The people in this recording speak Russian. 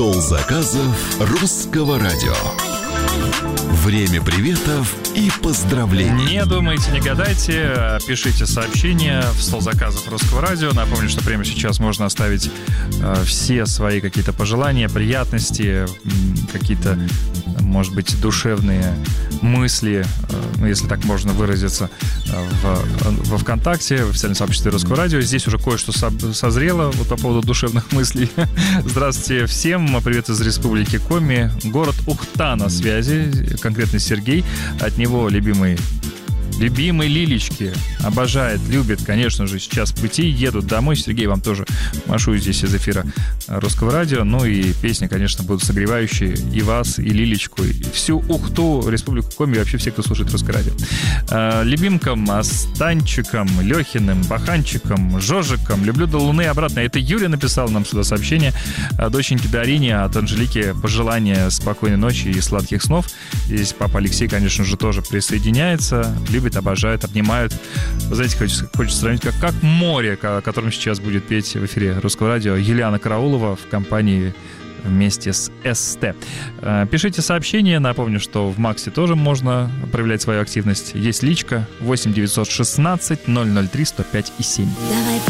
Стол заказов Русского радио. Время приветов и поздравлений. Не думайте, не гадайте, пишите сообщения в стол заказов Русского радио. Напомню, что прямо сейчас можно оставить все свои какие-то пожелания, приятности, какие-то, может быть, душевные мысли, если так можно выразиться, во ВКонтакте, в официальном сообществе Русского радио. Здесь уже кое-что созрело вот по поводу душевных мыслей. Здравствуйте всем, привет из Республики Коми. Город Ухта на связи, конкретно Сергей. От него любимый Лилечки, обожает, любит, конечно же, сейчас в пути, едут домой. Сергей, вам тоже машу здесь из эфира Русского радио. Ну и песни, конечно, будут согревающие и вас, и Лилечку, и всю Ухту, Республику Коми, и вообще все, кто слушает Русское радио. Любимкам, Станчикам, Лехиным, Баханчикам, Жожикам, люблю до луны обратно. Это Юля написала нам сюда сообщение. Доченьке Дарине от Анжелики пожелания спокойной ночи и сладких снов. Здесь папа Алексей, конечно же, тоже присоединяется. Любит, обожает, обнимают. Вы знаете, хочется сравнить как море, о котором сейчас будет петь в эфире Русского радио Юлиана Караулова в компании вместе с СТ. Пишите сообщения. Напомню, что в Максе тоже можно проявлять свою активность. Есть личка 8 916 003 105 и 7. Давай